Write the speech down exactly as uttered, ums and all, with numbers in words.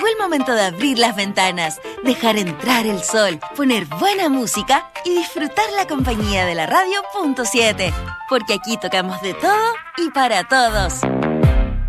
el momento de abrir las ventanas, dejar entrar el sol, poner buena música y disfrutar la compañía de la radio punto siete. Porque aquí tocamos de todo y para todos.